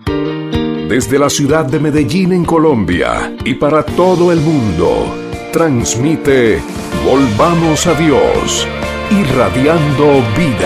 Desde la ciudad de Medellín, en Colombia, y para todo el mundo, transmite Volvamos a Dios, irradiando vida.